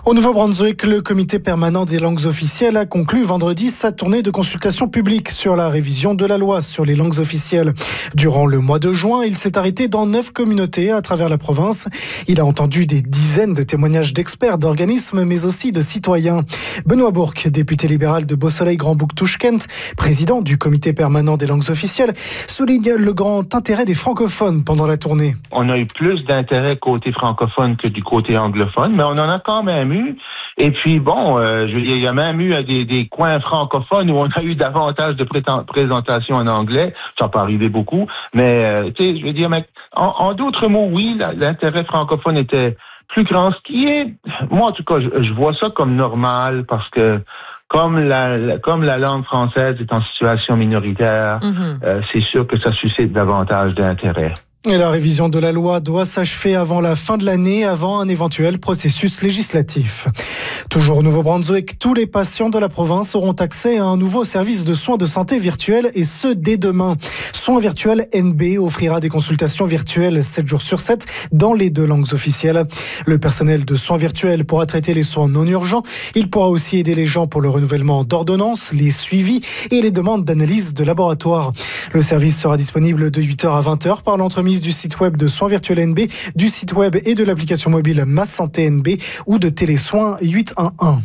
Au Nouveau-Brunswick, le comité permanent des langues officielles a conclu vendredi sa tournée de consultation publique sur la révision de la loi sur les langues officielles. Durant le mois de juin, il s'est arrêté dans 9 communautés à travers la province. Il a entendu des dizaines de témoignages d'experts, d'organismes, mais aussi de citoyens. Benoît Bourque, député libéral de Beausoleil-Grand-Bouc-Touche-Kent, président du comité permanent des langues officielles, souligne le grand intérêt des francophones pendant la tournée. On a eu plus d'intérêt côté francophone que du côté anglophone, mais on en a quand même eu. Et puis bon, il y a même eu des coins francophones où on a eu davantage de présentations en anglais. Ça n'a pas arrivé beaucoup, mais tu sais, je veux dire, en d'autres mots, oui, l'intérêt francophone était plus grand. Ce qui est, moi en tout cas, je vois ça comme normal parce que comme la langue française est en situation minoritaire, c'est sûr que ça suscite davantage d'intérêt. Et la révision de la loi doit s'achever avant la fin de l'année, avant un éventuel processus législatif. Toujours au Nouveau-Brunswick, tous les patients de la province auront accès à un nouveau service de soins de santé virtuels et ce dès demain. Soins virtuels NB offrira des consultations virtuelles 7 jours sur 7 dans les 2 langues officielles. Le personnel de soins virtuels pourra traiter les soins non urgents. Il pourra aussi aider les gens pour le renouvellement d'ordonnances, les suivis et les demandes d'analyse de laboratoire. Le service sera disponible de 8h à 20h par l'entremise du site web de Soins Virtuels NB, du site web et de l'application mobile Ma Santé NB ou de Télésoins 811.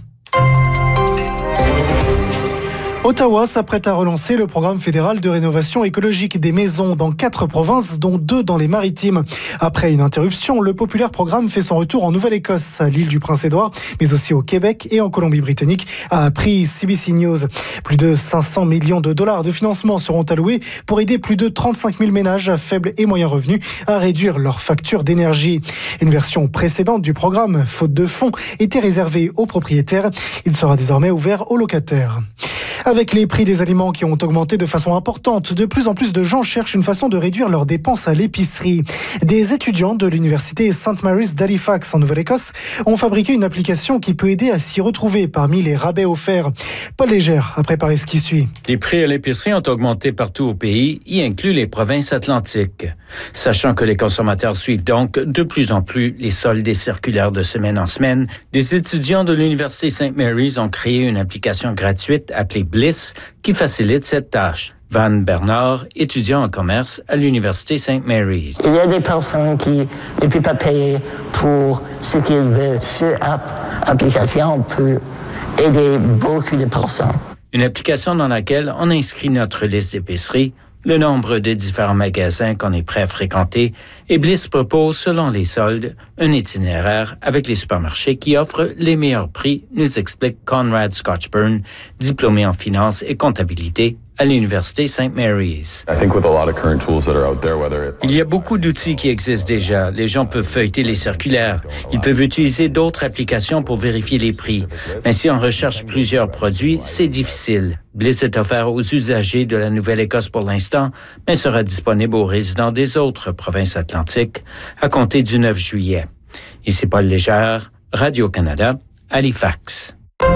Ottawa s'apprête à relancer le programme fédéral de rénovation écologique des maisons dans 4 provinces, dont 2 dans les Maritimes. Après une interruption, le populaire programme fait son retour en Nouvelle-Écosse, à l'île du Prince-Édouard, mais aussi au Québec et en Colombie-Britannique, a appris CBC News. Plus de 500 millions de dollars de financement seront alloués pour aider plus de 35 000 ménages à faible et moyen revenu à réduire leurs factures d'énergie. Une version précédente du programme, faute de fonds, était réservée aux propriétaires. Il sera désormais ouvert aux locataires. Avec les prix des aliments qui ont augmenté de façon importante, de plus en plus de gens cherchent une façon de réduire leurs dépenses à l'épicerie. Des étudiants de l'université St. Mary's d'Halifax en Nouvelle-Écosse ont fabriqué une application qui peut aider à s'y retrouver parmi les rabais offerts. Paul Légère a préparé ce qui suit. Les prix à l'épicerie ont augmenté partout au pays, y inclut les provinces atlantiques. Sachant que les consommateurs suivent donc de plus en plus les soldes et circulaires de semaine en semaine, des étudiants de l'université St. Mary's ont créé une application gratuite appelée Bliss qui facilite cette tâche. Van Bernard, étudiant en commerce à l'université St. Mary's. Il y a des personnes qui ne peuvent pas payer pour ce qu'ils veulent. Cette application peut aider beaucoup de personnes. Une application dans laquelle on inscrit notre liste d'épicerie, le nombre de différents magasins qu'on est prêt à fréquenter, et Bliss propose, selon les soldes, un itinéraire avec les supermarchés qui offrent les meilleurs prix, nous explique Conrad Scotchburn, diplômé en finance et comptabilité à l'université St. Mary's. Il y a beaucoup d'outils qui existent déjà. Les gens peuvent feuilleter les circulaires. Ils peuvent utiliser d'autres applications pour vérifier les prix. Mais si on recherche plusieurs produits, c'est difficile. Bliss est offert aux usagers de la Nouvelle-Écosse pour l'instant, mais sera disponible aux résidents des autres provinces atlantiques à compter du 9 juillet. Ici Paul Légère, Radio-Canada, Halifax.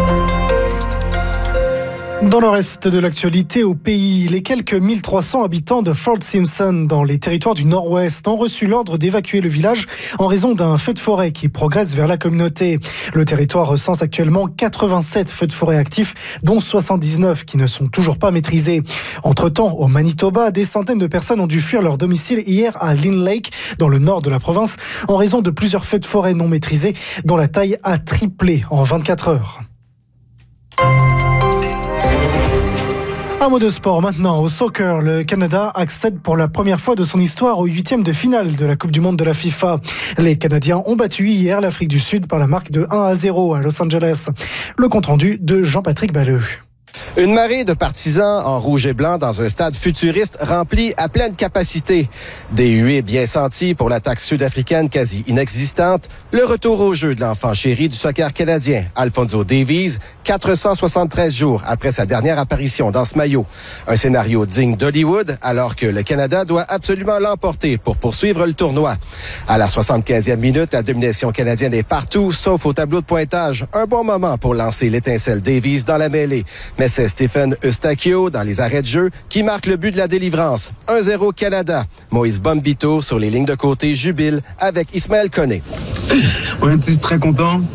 Dans le reste de l'actualité au pays, les quelques 1300 habitants de Fort Simpson dans les territoires du Nord-Ouest ont reçu l'ordre d'évacuer le village en raison d'un feu de forêt qui progresse vers la communauté. Le territoire recense actuellement 87 feux de forêt actifs, dont 79 qui ne sont toujours pas maîtrisés. Entre-temps, au Manitoba, des centaines de personnes ont dû fuir leur domicile hier à Lynn Lake, dans le nord de la province, en raison de plusieurs feux de forêt non maîtrisés, dont la taille a triplé en 24 heures. Un mot de sport maintenant. Au soccer, le Canada accède pour la première fois de son histoire au 8e de finale de la Coupe du Monde de la FIFA. Les Canadiens ont battu hier l'Afrique du Sud par la marque de 1-0 à Los Angeles. Le compte-rendu de Jean-Patrick Balleux. Une marée de partisans en rouge et blanc dans un stade futuriste rempli à pleine capacité. Des huées bien senties pour l'attaque sud-africaine quasi inexistante. Le retour au jeu de l'enfant chéri du soccer canadien, Alphonso Davies, 473 jours après sa dernière apparition dans ce maillot. Un scénario digne d'Hollywood alors que le Canada doit absolument l'emporter pour poursuivre le tournoi. À la 75e minute, la domination canadienne est partout, sauf au tableau de pointage. Un bon moment pour lancer l'étincelle Davies dans la mêlée. Mais c'est Stephen Eustachio dans les arrêts de jeu qui marque le but de la délivrance. 1-0 Canada. Moïse Bombito sur les lignes de côté jubile avec Ismaël Koné. On est très content.